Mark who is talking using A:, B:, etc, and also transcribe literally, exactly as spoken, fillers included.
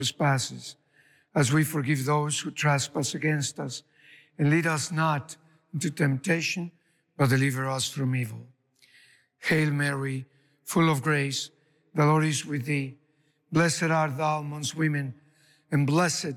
A: trespasses, as we forgive those who trespass against us. And lead us not into temptation, but deliver us from evil. Hail Mary, full of grace, the Lord is with thee. Blessed art thou amongst women, and blessed